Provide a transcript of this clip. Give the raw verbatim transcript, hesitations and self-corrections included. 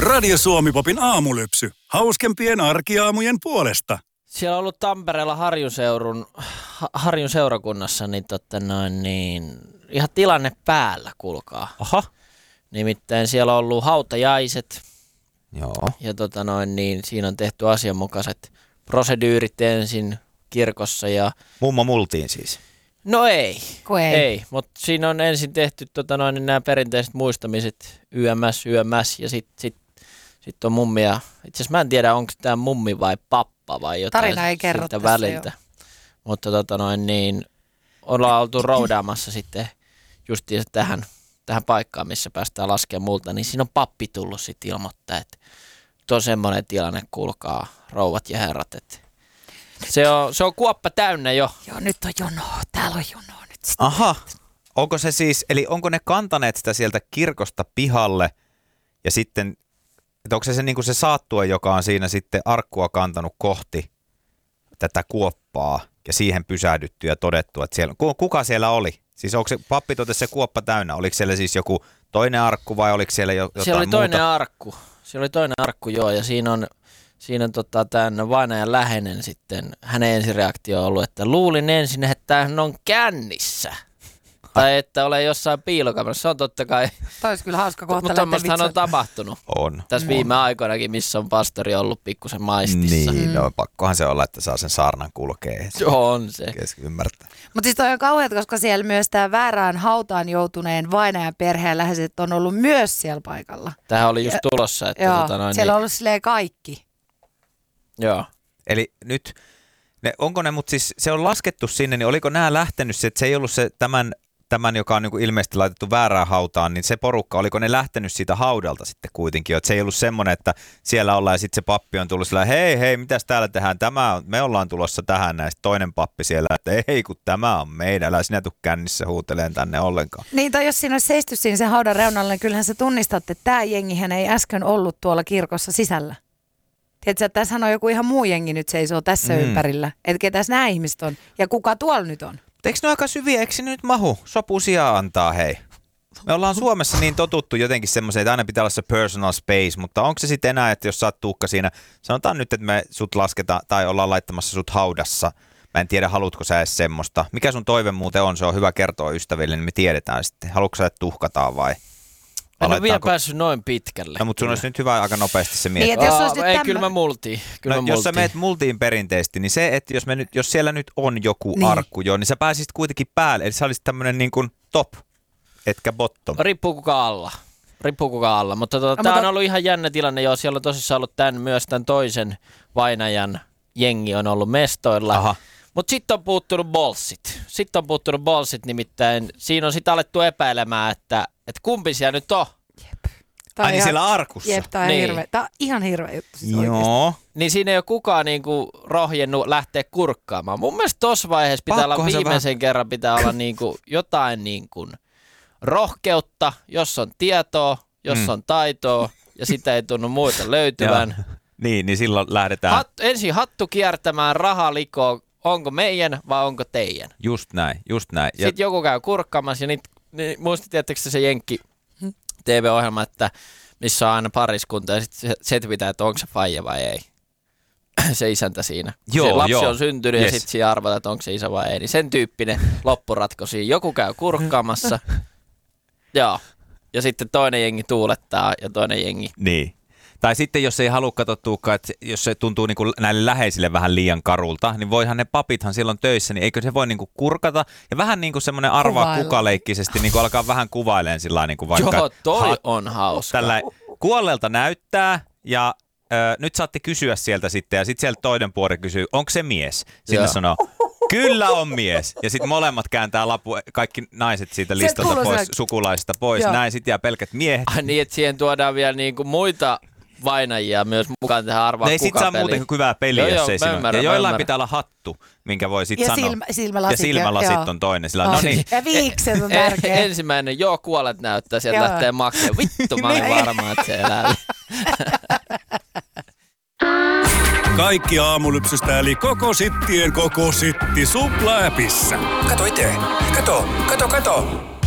Radio Suomi-popin aamulypsy. Hauskempien arkiaamujen puolesta. Siellä on ollut Tampereella Harjun, seurun, Harjun seurakunnassa niin, totta noin, niin ihan tilanne päällä, kuulkaa. Aha. Nimittäin siellä on ollut hautajaiset. Joo. Ja tota noin, niin siinä on tehty asianmukaiset prosedyyrit ensin kirkossa. Ja... Mummo multiin siis. No ei. ei. Ei, mutta siinä on ensin tehty tota noin, niin nämä perinteiset muistamiset yömäs, yömäs ja sitten sit, sit on mummia. Itse asiassa mä en tiedä, onko tämä mummi vai pappa vai jotain. Tarina ei kerro siltä väliltä. Jo. Mutta tota noin, niin ollaan oltu roudaamassa sitten justiin tähän, tähän paikkaan, missä päästään laskemaan multa, niin siinä on pappi tullut sitten ilmoittaa, että tuo on semmoinen tilanne, kuulkaa rouvat ja herrat, että se on, se on kuoppa täynnä jo. Joo, nyt on jonoa, täällä on jonoa nyt sitten. Aha, onko se siis, eli onko ne kantaneet sitä sieltä kirkosta pihalle ja sitten, että onko se se, niin kuin se saattue, joka on siinä sitten arkkua kantanut kohti tätä kuoppaa ja siihen pysähdytty ja todettu, että siellä, kuka siellä oli? Siis onko se, pappi totesi se kuoppa täynnä, oliko siellä siis joku toinen arkku vai oliko siellä jo, jotain siellä oli toinen muuta? arkku, siellä oli toinen arkku joo ja siinä on, siinä on tota, tämän vainajan läheinen sitten, hänen ensireaktio on ollut, että luulin ensin, että hän on kännissä. Tai että ole jossain piilokamerassa. Se on totta kai. Toi olisi kyllä hauska kohta. Mutta tommostahan on tapahtunut. On. Tässä viime aikoinakin, missä on pastori ollut pikkusen maistissa. Niin, mm. no pakkohan se olla, että saa sen saarnan kulkea. On se. Keski ymmärtää. Mutta siis toi on kauheat, koska siellä myös tämä väärään hautaan joutuneen vainajan perheen läheiset on ollut myös siellä paikalla. Tähän oli just tulossa. Että joo, tota noin, siellä niin... on ollut silleen kaikki. Joo. Eli nyt, ne, onko ne, mutta siis se on laskettu sinne, niin oliko nämä lähtenyt, että se ei ollut se tämän, tämän joka on niin kuin ilmeisesti laitettu väärään hautaan, niin se porukka, oliko ne lähtenyt siitä haudalta sitten kuitenkin, että se ei ollut semmoinen, että siellä ollaan ja sitten se pappi on tullut sillä hei hei, mitäs täällä tehdään, tämä on, me ollaan tulossa tähän näistä toinen pappi siellä, että ei kun tämä on meidän, älä sinä tuu kännissä huuteleen tänne ollenkaan. Niin, tai jos siinä olisi seisty siinä sen haudan reunalla, niin kyllähän sä tunnistat, että tämä jengihän ei äsken ollut tuolla kirkossa sisällä. Tiedätkö, että tässä on joku ihan muu jengi nyt seisoo tässä mm. ympärillä. Että ketäs nämä ihmiset on ja kuka tuolla nyt on. Eikö ne aika syviä, eikö se nyt mahu? Sopu sijaa antaa, hei. Me ollaan Suomessa niin totuttu jotenkin semmoiseen, että aina pitää olla se personal space, mutta onko se sitten enää, että jos sä oot Tuukka siinä, sanotaan nyt, että me sut lasketaan tai ollaan laittamassa sut haudassa. Mä en tiedä, haluatko sä edes semmoista. Mikä sun toive muuten on, se on hyvä kertoa ystäville, niin me tiedetään sitten. Haluatko sä, että tuhkataan vai? En ole vielä päässyt noin pitkälle. No, mutta sun olisi nyt hyvä aika nopeasti se miettiä. Niin, jos Aa, olisi nyt ei, tämmö... kyllä mä multiin. Kyllä no, mä jos multiin. sä meet multiin perinteisesti, niin se, että jos, me nyt, jos siellä nyt on joku niin. arkku jo, niin sä pääsisit kuitenkin päälle. Eli sä olisit tämmönen niin kuin top, etkä bottom. Riippuu kuka alla. Riippuu kuka alla. Mutta tota, no, tää mutta... on ollut ihan jännä tilanne. Joo, siellä on tosissaan ollut tämän, myös tämän toisen vainajan jengi on ollut mestoilla. Aha. Mutta sitten on puuttunut bolssit. Sitten on puuttunut bolssit, nimittäin siinä on sitten alettu epäilemään, että, että kumpi siellä nyt on. Tämä Ai niin ihan, siellä arkussa? Jep, tämä on, niin. hirveä, tämä on ihan hirveä juttu siis Joo. Niin siinä ei ole kukaan niinku rohjennut lähteä kurkkaamaan. Mun mielestä tossa vaiheessa pitää Pakkohan olla viimeisen vähän... kerran pitää olla niinku jotain niinku rohkeutta, jos on tietoa, jos mm. on taitoa ja sitä ei tunnu muita löytyvän. niin, niin silloin lähdetään. Hat, ensin hattu kiertämään, raha likoo, onko meidän vai onko teidän. Just näin, just näin. Ja... Sitten joku käy kurkkaamassa ja niitä, niin, muistit, tiedättekö se Jenkki T V-ohjelma, että missä on aina pariskunta ja sitten setvitetään, että onko se faija vai ei. Se isäntä siinä. Joo, se lapsi joo. on syntynyt yes. ja sitten siinä arvataan, että onko se isä vai ei. Niin sen tyyppinen loppuratko siinä. Joku käy kurkkaamassa. Joo. Ja sitten toinen jengi tuulettaa ja toinen jengi. Niin. Tai sitten jos ei halua katsoa Tuukka, että jos se tuntuu niin kuin näille läheisille vähän liian karulta, niin voihan ne papithan silloin töissä, niin eikö se voi niin kuin kurkata ja vähän niin kuin semmoinen arvaa kukaleikkisesti niin kuin alkaa vähän kuvailemaan sillä niin kuin vaikka... Joo, toi ha- on hauska. Tällä kuolleelta näyttää ja ö, nyt saatte kysyä sieltä sitten ja sitten sieltä toinen puoli kysyy, onko se mies? Sinne sanoo, kyllä on mies. Ja sitten molemmat kääntää lapu, kaikki naiset siitä listalta pois, se... sukulaisista pois. Joo. Näin sitten jää pelkät miehet. Ah, niin, että siihen tuodaan vielä niinku muita vainajia myös mukaan tähän arvaa kuka peliin. Ne ei sit saa muuten kuin hyvää peliä, joo, jos ei siinä ole. Ja joillain pitää olla hattu, minkä voi sitten sanoa. Silmä, silmälasit. Ja silmälasit ja, on toinen. Sillä, oh. no niin. Ja viikset on tärkeä. Ensimmäinen, joo, kuolet näyttää, sieltä lähtee makea. Vittu, mä olin varma, että se elää. Kaikki aamulypsystä eli koko sittien koko sitti supla-äpissä. Kato itse. Kato, kato, kato.